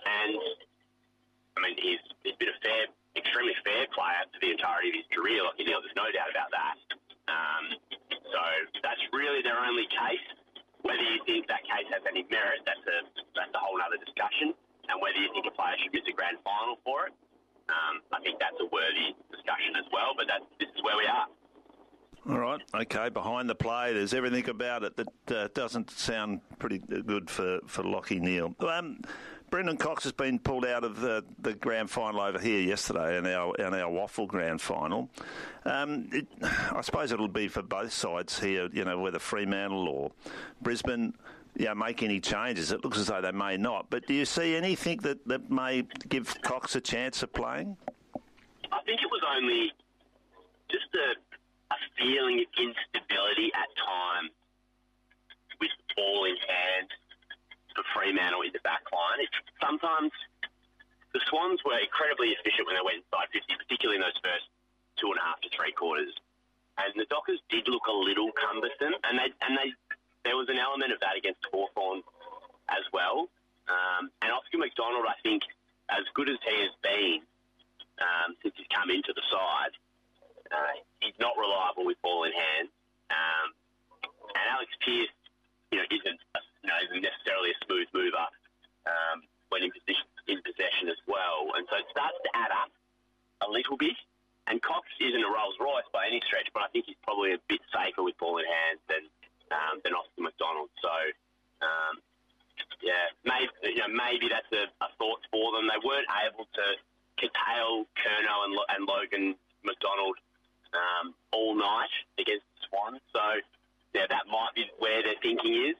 I mean, he's been extremely fair player for the entirety of his career. Like, you know, there's no doubt about that. So that's really their only case. Whether you think that case has any merit, that's a whole other discussion. And whether you think a player should miss a grand final for it, I think that's a worthy discussion as well. But this is where we are. All right, okay, behind the play, there's everything about it that doesn't sound pretty good for Lachie Neale. Brendan Cox has been pulled out of the grand final over here yesterday in our WAFL grand final. I suppose it'll be for both sides here, you know, whether Fremantle or Brisbane, make any changes. It looks as though they may not. But do you see anything that may give Cox a chance of playing? I think it was only just a feeling of instability at times with the ball in hand for Fremantle in the back line. Sometimes the Swans were incredibly efficient when they went inside 50, particularly in those first 2.5 to 3 quarters. And the Dockers did look a little cumbersome, and there was an element of that against Hawthorn as well. And Oscar McDonald, I think, as good as he has been since he's come into the side, he's not reliable with ball in hand. And Alex Pearce, isn't necessarily a smooth mover when in possession as well. And so it starts to add up a little bit. And Cox isn't a Rolls Royce by any stretch, but I think he's probably a bit safer with ball in hand than Oscar McDonald. So, maybe that's a thought for them. They weren't able to curtail Curnow and Logan McDonald all night against the Swans. So, that might be where their thinking is.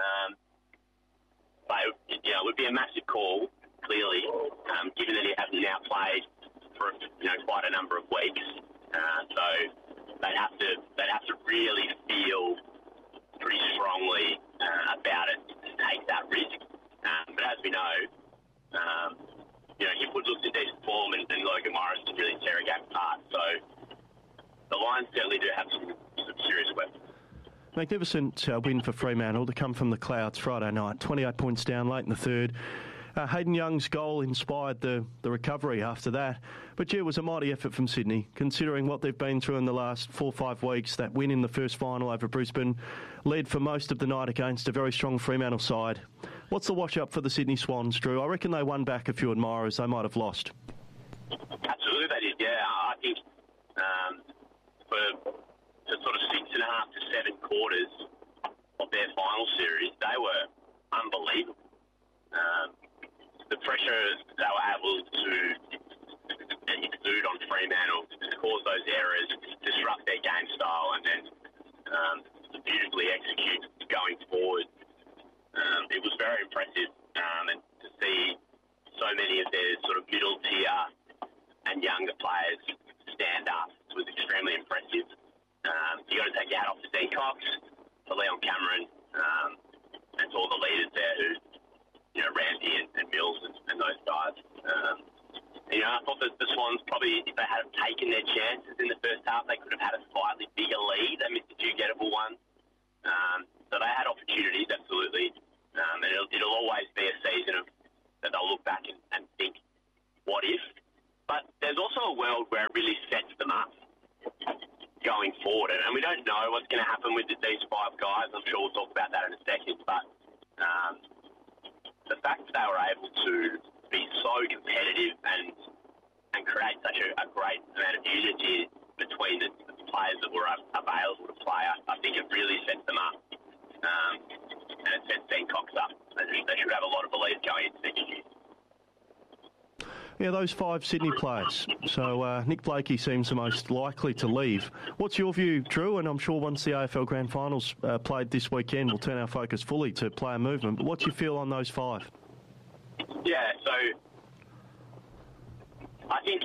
But, it would be a massive call, clearly, given that he hasn't now played for quite a number of weeks. So they'd have to really feel pretty strongly about it to take that risk. But as we know, Hipwood looks in decent form, and Logan Morris can really tear a game apart. So the Lions certainly do have some serious weapons. Magnificent win for Fremantle to come from the clouds Friday night. 28 points down late in the third. Hayden Young's goal inspired the recovery after that. But, it was a mighty effort from Sydney, considering what they've been through in the last 4 or 5 weeks. That win in the first final over Brisbane led for most of the night against a very strong Fremantle side. What's the wash-up for the Sydney Swans, Drew? I reckon they won back a few admirers they might have lost. Absolutely they did, yeah. I think for the sort of 6.5 to 7 quarters of their final series, they were Fremantle to cause those errors, disrupt their game style, and then beautifully execute going forward. It was very impressive, and to see so many of their sort of middle tier and younger players stand up was extremely impressive. You got to take your hat off to Dean Cox, to Leon Cameron, and to all the leaders there who, Ramsey and Mills and those guys. I thought that the Swans probably, if they had taken their chances in the first half, they could have had a slightly bigger lead. They missed a few gettable ones. So they had opportunities, absolutely. And it'll always be a season that they'll look back and think, what if? But there's also a world where it really sets them up going forward. And we don't know what's going to happen with these five guys. I'm sure we'll talk about that in a second. But the fact that they were able to be so competitive and create such a great amount of unity between the players that were available to play, I think it really sets them up. And it sets Dean Cox up. They should have a lot of belief going into next year. Yeah, those 5 Sydney players. So Nick Blakey seems the most likely to leave. What's your view, Drew? And I'm sure once the AFL Grand Finals played this weekend, we'll turn our focus fully to player movement. But what's your feel on those 5? Yeah, so I think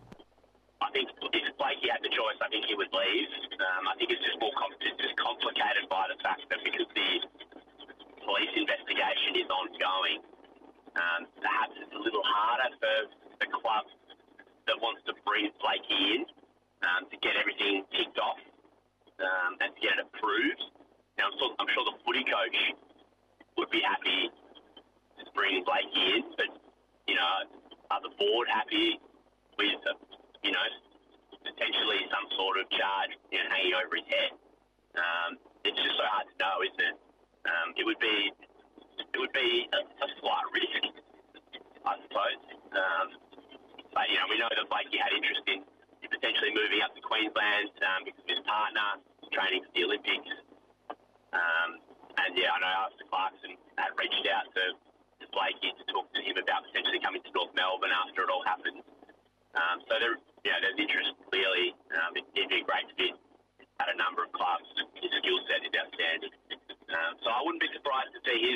if Blakey had the choice, I think he would leave. I think it's just complicated by the fact that because the police investigation is ongoing, perhaps it's a little harder for the club that wants to bring Blakey in to get everything ticked off and to get it approved. Now, I'm sure the footy coach would be happy to bring Blakey in, but, are the board happy with, potentially some sort of charge hanging over his head? It's just so hard to know, isn't it? It would be a slight risk, I suppose. But, we know that Blakey had interest in potentially moving up to Queensland because of his partner training for the Olympics. And, I know Alistair Clarkson had reached out to Blakey to talk to him about potentially coming to North Melbourne after it all happened. So there's interest, clearly. It'd be a great fit at a number of clubs. His skill set is outstanding. So I wouldn't be surprised to see his,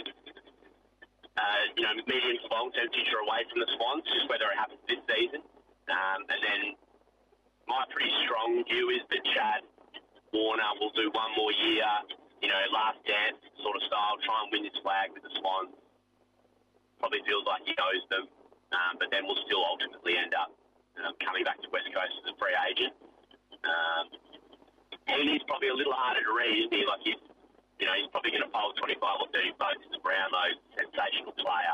medium to long-term future away from the Swans, just whether it happens this season. And then my pretty strong view is that Chad Warner will do one more year, last dance sort of style, try and win this flag with the Swans. Probably feels like he owes them, but then will still ultimately end up coming back to West Coast as a free agent. He's probably a little harder to read, isn't he? Like he's probably going to poll 25 or 30 votes as a Brownlow sensational player.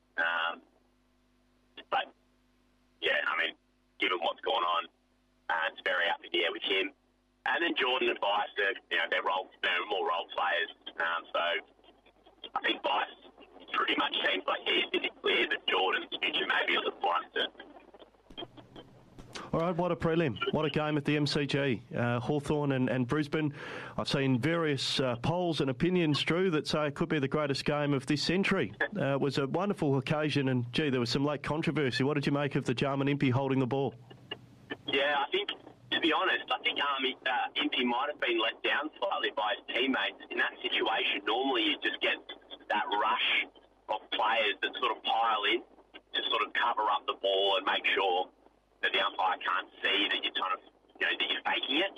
But yeah, given what's going on, it's very up in the air with him. And then Jordan and Bice, they're more role players. So I think Bice pretty much seems like he's in it clear that Jordan's future may be a little more uncertain. All right, what a prelim. What a game at the MCG. Hawthorn and Brisbane. I've seen various polls and opinions, Drew, that say it could be the greatest game of this century. It was a wonderful occasion and, there was some late controversy. What did you make of the Jarman Impey holding the ball? Yeah, to be honest, I think Impey might have been let down slightly by his teammates. In that situation, normally you just get that rush of players that sort of pile in to sort of cover up the ball and make sure that the umpire can't see that you're trying to, that you're faking it.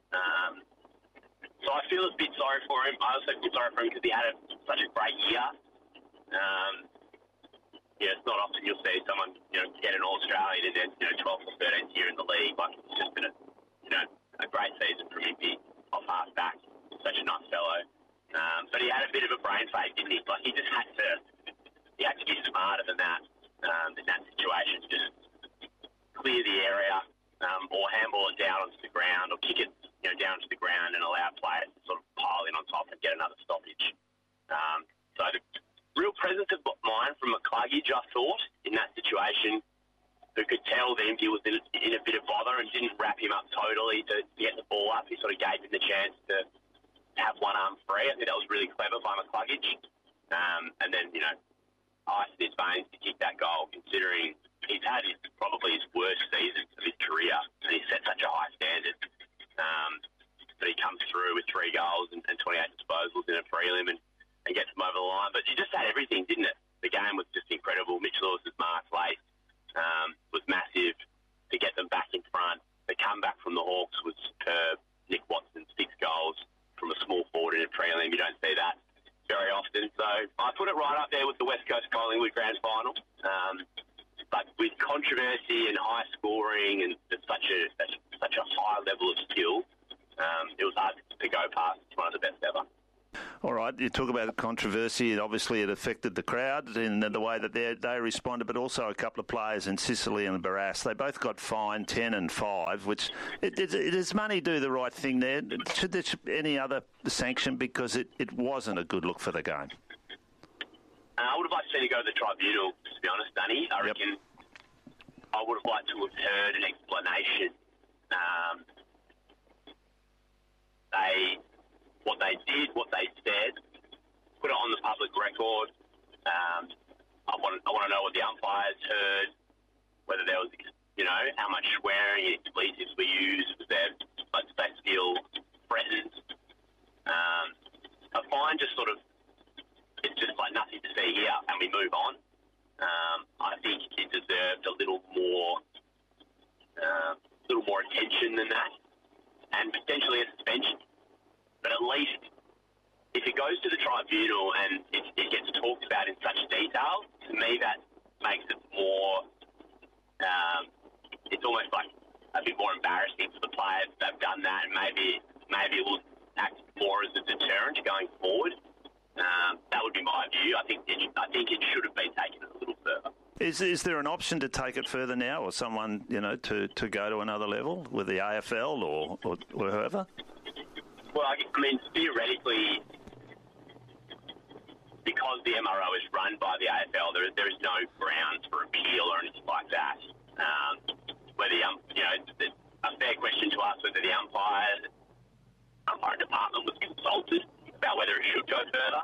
So I feel a bit sorry for him. I also feel sorry for him because he had such a great year. It's not often you'll see someone, get an All-Australian in their, 12th or 13th year in the league. Like, it's just been a great season from Impey off half back. Such a nice fellow. But he had a bit of a brain fade, didn't he? Like, he just had to be smarter than that in that situation. Just clear the area or handball it down onto the ground or kick it, down to the ground and allow players to sort of pile in on top and get another stoppage. So the real presence of mind from McCluggage, I thought, in that situation, who could tell that Impey was in a bit of bother and didn't wrap him up totally to get the ball up. He sort of gave him the chance to have one arm free. I think that was really clever by McCluggage. And then, ice in his veins to kick that goal, considering he's had probably his worst season of his career right up there with the West Coast Collingwood Grand Final. But with controversy and high scoring and such a high level of skill, it was hard to go past one of the best ever. All right, you talk about controversy, and obviously it affected the crowd in the way that they responded, but also a couple of players in Sicily and Barras. They both got fined 10 and 5, which does money do the right thing there? Should there be any other sanction, because it wasn't a good look for the game? I would have liked to see it go to the tribunal, to be honest, Danny. I reckon I would have liked to have heard an explanation. What they did, what they said, put it on the public record. I want to know what the umpires heard, whether there was, how much swearing and expletives were used, was there, let's say, skill threatened. A fine just sort of, it's just like nothing to see here, and we move on. I think it deserved a little more attention than that, and potentially a suspension. But at least if it goes to the tribunal and it gets talked about in such detail, to me that makes it more, it's almost like a bit more embarrassing for the players that have done that, and maybe it will act more as a deterrent going forward. That would be my view. I think it should have been taken a little further. Is there an option to take it further now, or someone, to go to another level with the AFL or whoever? Well, I mean, theoretically, because the MRO is run by the AFL, there is no grounds for appeal or anything like that. Whether a fair question to ask whether the umpiring department was consulted about whether it should go further.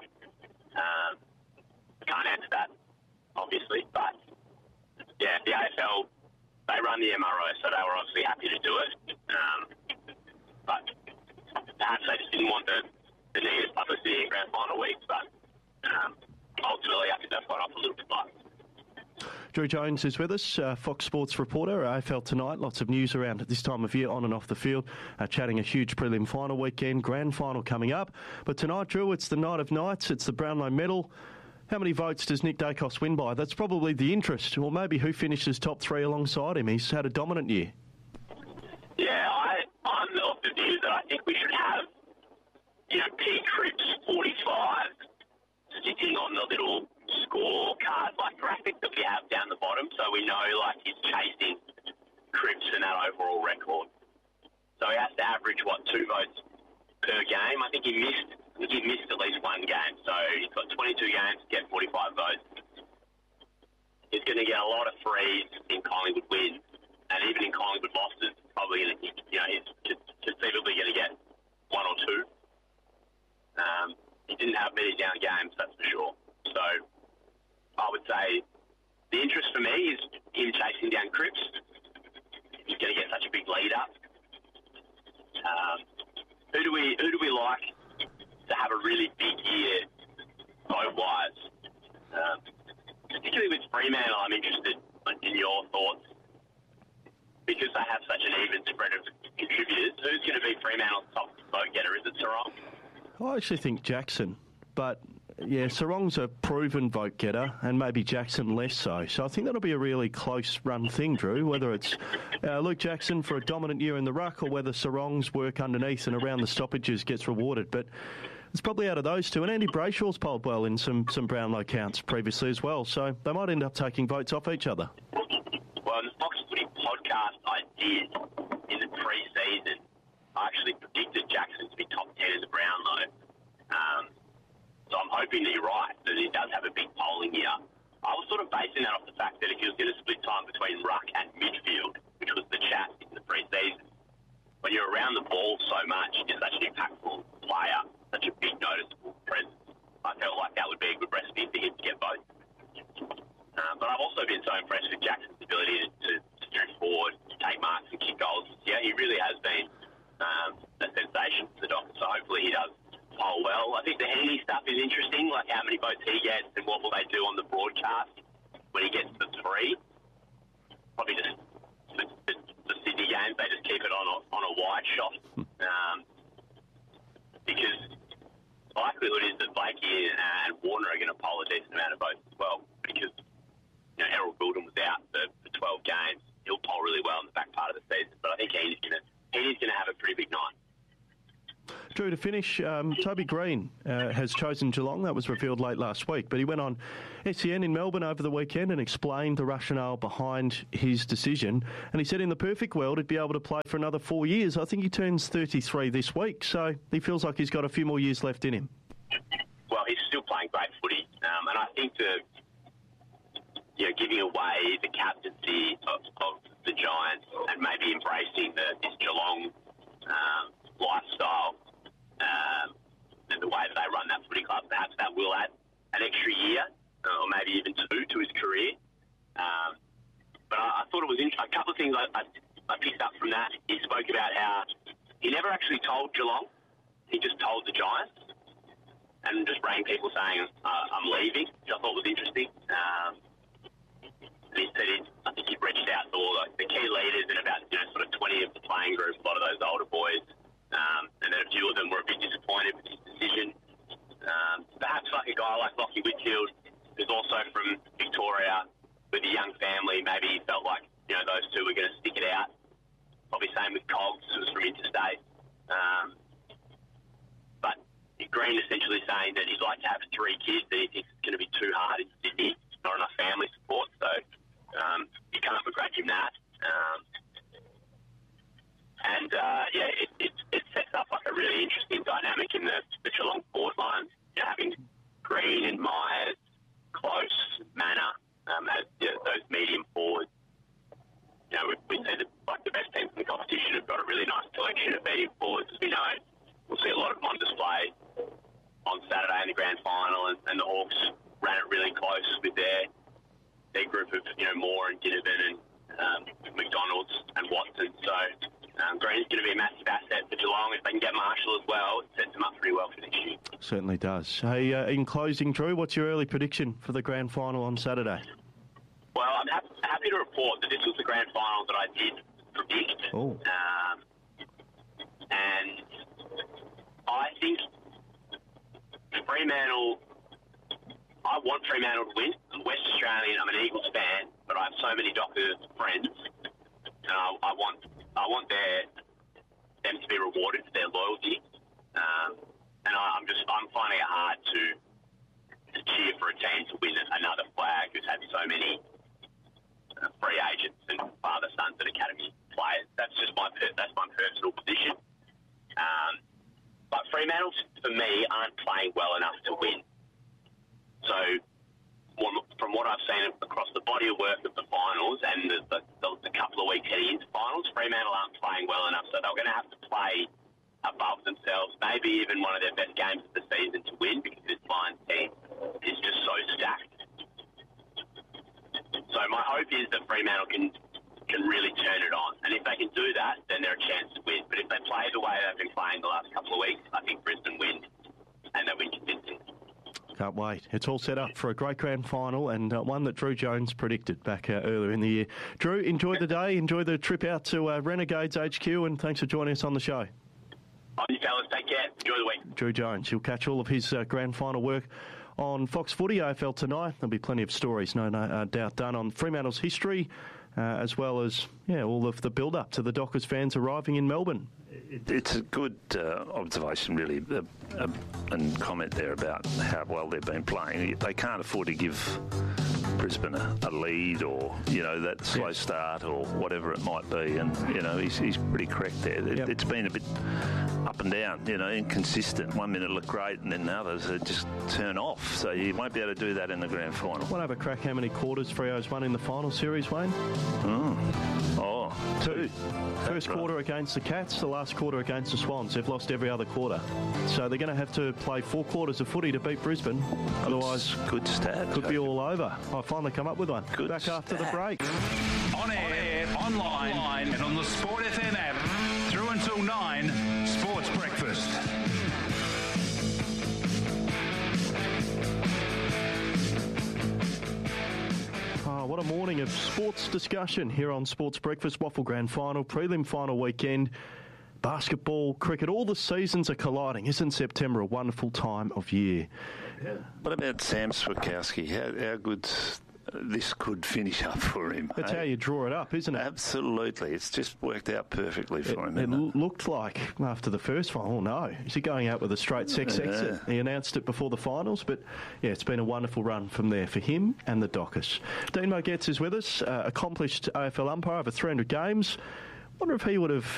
I can't answer that, obviously, but yeah, the AFL, they run the MRO, so they were obviously happy to do it. But perhaps they just didn't want the negative publicity in grand final weeks, but ultimately I think they've got off a little bit light. Drew Jones is with us, Fox Sports reporter, AFL Tonight. Lots of news around at this time of year, on and off the field. Chatting a huge prelim final weekend, grand final coming up. But tonight, Drew, it's the night of nights. It's the Brownlow medal. How many votes does Nick Dacos win by? That's probably the interest. Or maybe who finishes top three alongside him. He's had a dominant year. Yeah, I'm of the view that I think we should have, P. Cripps 45 sitting on the little scorecard graphic that we have down the bottom, so we know he's chasing Cripps in that overall record. So he has to average 2 votes per game. I think he missed at least one game, so he's got 22 games to get 45 votes. He's going to get a lot of threes in Collingwood wins, and even in Collingwood losses, probably going to, he's conceivably going to get 1 or 2. He didn't have many down games, that's for sure. So I would say the interest for me is him chasing down Cripps. He's going to get such a big lead up. Who do we like to have a really big year vote-wise? Particularly with Fremantle, I'm interested in your thoughts, because they have such an even spread of contributors. Who's going to be Fremantle's top vote getter? Is it Sarong? I actually think Jackson, but yeah, Sarong's a proven vote getter, and maybe Jackson less so. So I think that'll be a really close run thing, Drew, whether it's Luke Jackson for a dominant year in the ruck, or whether Sarong's work underneath and around the stoppages gets rewarded. But it's probably out of those two. And Andy Brayshaw's polled well in some Brownlow counts previously as well, so they might end up taking votes off each other. Well, in the Fox Footy podcast I did in the pre-season, I actually predicted Jackson to be top 10 in the Brownlow. So I'm hoping that you're right, that he does have a big polling year. I was sort of basing that off the fact that if he was going to split time between ruck and midfield, which was the chat in the pre-season, when you're around the ball so much, you're such an impactful player, such a big noticeable presence, I felt like that would be a good recipe for him to get both. But I've also been so impressed with Jackson's ability to stretch forward, take marks and kick goals. Yeah, he really has been a sensation for the Dockers, so hopefully he does poll well. I think the Heaney stuff is interesting, like how many votes he gets and what will they do on the broadcast when he gets the 3. Probably just the Sydney games, they just keep it on a wide shot. Because likelihood is that Blakey and Warner are going to poll a decent amount of votes as well, because Errol Goulden was out for 12 games. He'll poll really well in the back part of the season, but I think Heaney's going to have a pretty big night. Drew, to finish, Toby Green has chosen Geelong. That was revealed late last week, but he went on SEN in Melbourne over the weekend and explained the rationale behind his decision. And he said in the perfect world he'd be able to play for another 4 years. I think he turns 33 this week, so he feels like he's got a few more years left in him. Well, he's still playing great footy, and I think giving away the captaincy of the Giants and maybe embracing this Geelong lifestyle and the way that they run that footy club, perhaps that will add an extra year or maybe even 2 to his career. But I thought it was interesting. A couple of things I picked up from that. He spoke about how he never actually told Geelong. He just told the Giants and just rang people saying, I'm leaving, which I thought was interesting. And he said I think he reached out to all the key leaders and about sort of 20 of the playing group, a lot of those older boys. And then a few of them were a bit disappointed with his decision. Perhaps like a guy like Lachie Whitfield, who's also from Victoria with a young family, maybe he felt like those two were going to stick it out. Probably same with Cogs, who's from interstate. But Green essentially saying that he'd like to have 3 kids, that he thinks it's going to be too hard in Sydney, not enough family support. So he can't begrudge him that. It sets up like a really interesting dynamic in the Geelong forward line. Having Green and Myers, Close, Manor as those medium forwards. We see that the best teams in the competition have got a really nice selection of medium forwards, as we know. We'll see a lot of them on display on Saturday in the grand final, and the Hawks ran it really close with their group of Moore and Ginnivan and McDonald's and Watson. So Green's going to be a massive asset for Geelong. If they can get Marshall as well, it sets them up pretty well for next year. Certainly does. Hey, in closing, Drew, what's your early prediction for the grand final on Saturday? Well, I'm happy to report that this was the grand final that I did predict. Oh. And I think Fremantle, I want Fremantle to win. I'm West Australian, I'm an Eagles fan, but I have so many Dockers friends, and I want them to be rewarded for their loyalty. And I'm finding it hard to cheer for a team to win another flag who's had so many free agents and father, sons and academy players. That's my personal position. But Fremantle, for me, aren't playing well enough to win. So from what I've seen across the body of work of the finals and the couple of weeks heading into finals, Fremantle aren't playing well enough, so they're going to have to play above themselves, maybe even one of their best games of the season to win, because this Lions team is just so stacked. So my hope is that Fremantle can really turn it on, and if they can do that, then they're a chance to win. But if they play the way they've been playing the last couple of weeks, I think Brisbane win, and they win convincingly. Can't wait. It's all set up for a great grand final, and one that Drew Jones predicted back earlier in the year. Drew, enjoy the day, enjoy the trip out to Renegades HQ, and thanks for joining us on the show. Oh, you fellas, take care. Enjoy the week. Drew Jones. You'll catch all of his grand final work on Fox Footy AFL tonight. There'll be plenty of stories, no doubt, done on Fremantle's history, as well as all of the build-up to the Dockers fans arriving in Melbourne. It's a good observation, really, and comment there about how well they've been playing. They can't afford to give Brisbane a lead, or that slow start, or whatever it might be. And he's pretty correct there. It's been a bit up and down, inconsistent. 1 minute look great, and then others just turn off. So you won't be able to do that in the grand final. Want to have a crack how many quarters Freo's won in the final series, Wayne? 2. First quarter against the Cats, the last quarter against the Swans. They've lost every other quarter. So they're going to have to play 4 quarters of footy to beat Brisbane. Otherwise, good stat. Could be all over. I'll finally come up with one. Good Back stat. After the break. On air, online, and on the Sport FM app. Through until 9, Sports Breakfast. What a morning of sports discussion here on Sports Breakfast. Waffle Grand Final, prelim final weekend. basketball, cricket, all the seasons are colliding. Isn't September a wonderful time of year? Yeah. What about Sam Switkowski? How good this could finish up for him? That's how you draw it up, isn't it? Absolutely. It's just worked out perfectly for him. It looked like after the first final, oh no, is he going out with a straight six exit? He announced it before the finals, but yeah, it's been a wonderful run from there for him and the Dockers. Dean Moggetts is with us, accomplished AFL umpire over 300 games. Wonder if he would have